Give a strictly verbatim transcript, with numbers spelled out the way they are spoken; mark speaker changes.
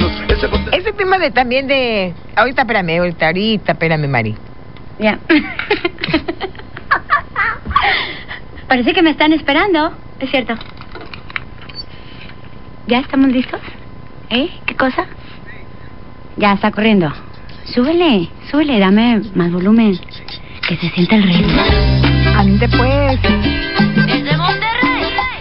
Speaker 1: Ese tema de también de... Ahorita, espérame, ahorita, ahorita, espérame, Mari.
Speaker 2: Ya. Parece que me están esperando. Es cierto. ¿Ya estamos listos? ¿Eh? ¿Qué cosa? Ya, está corriendo. Súbele, súbele, dame más volumen. Que se sienta el ritmo.
Speaker 1: Ande pues.